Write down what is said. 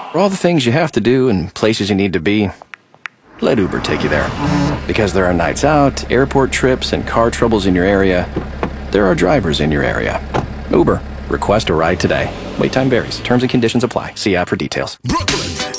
For all the things you have to do and places you need to be, let Uber take you there. Because there are nights out, airport trips, and car troubles in your area, there are drivers in your area. Uber. Request a ride today. Wait time varies. Terms and conditions apply. See app for details. Brooklyn.